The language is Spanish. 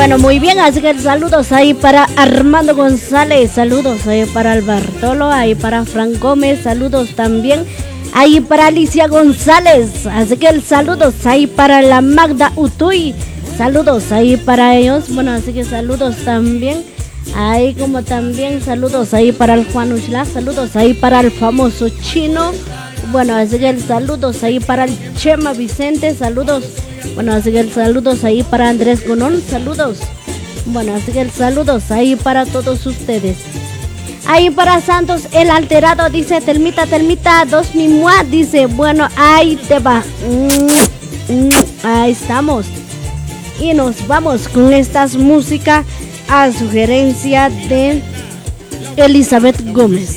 Bueno, muy bien, así que saludos ahí para Armando González, saludos ahí para el Bartolo, ahí para Fran Gómez, saludos también ahí para Alicia González, así que saludos ahí para la Magda Utuy, saludos ahí para ellos, bueno, así que saludos también, ahí como también saludos ahí para el Juan Ushla, saludos ahí para el famoso chino, bueno, así que saludos ahí para el Chema Vicente, saludos. Bueno, así que saludos ahí para Andrés Gonón, saludos. Bueno, así que saludos ahí para todos ustedes. Ahí para Santos, el alterado, dice Telmita, 2 mimua, dice, bueno, ahí te va. Ahí estamos. Y nos vamos con estas músicas a sugerencia de Elizabeth Gómez.